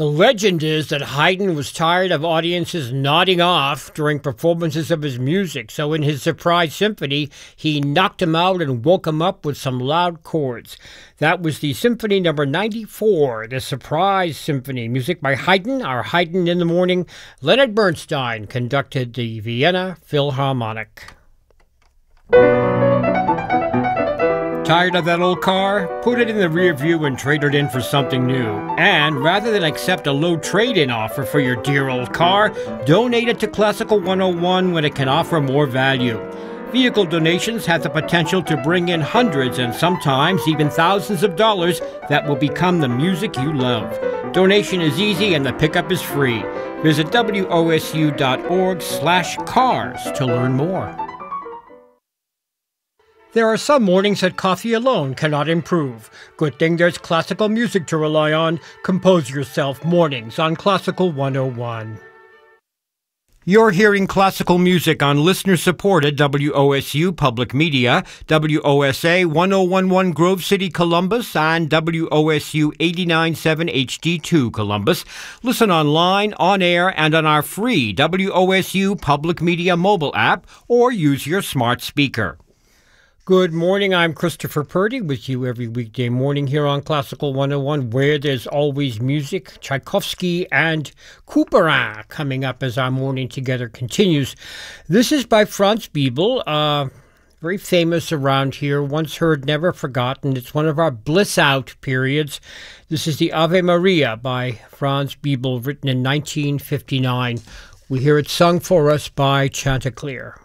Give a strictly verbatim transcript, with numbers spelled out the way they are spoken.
The legend is that Haydn was tired of audiences nodding off during performances of his music, so in his surprise symphony, he knocked them out and woke them up with some loud chords. That was the Symphony number ninety-four, the Surprise Symphony. Music by Haydn, our Haydn in the Morning. Leonard Bernstein conducted the Vienna Philharmonic. Tired of that old car? Put it in the rear view and trade it in for something new. And rather than accept a low trade-in offer for your dear old car, donate it to Classical one oh one when it can offer more value. Vehicle donations have the potential to bring in hundreds and sometimes even thousands of dollars that will become the music you love. Donation is easy and the pickup is free. Visit W O S U dot org slash cars to learn more. There are some mornings that coffee alone cannot improve. Good thing there's classical music to rely on. Compose yourself mornings on Classical one oh one. You're hearing classical music on listener-supported W O S U Public Media, W O S A one oh one point one Grove City, Columbus, and W O S U eighty-nine point seven H D two Columbus. Listen online, on air, and on our free W O S U Public Media mobile app, or use your smart speaker. Good morning, I'm Christopher Purdy with you every weekday morning here on Classical one oh one, where there's always music. Tchaikovsky and Couperin coming up as our morning together continues. This is by Franz Biebel, uh, very famous around here, once heard, never forgotten. It's one of our bliss out periods. This is the Ave Maria by Franz Biebel, written in nineteen fifty-nine. We hear it sung for us by Chanticleer.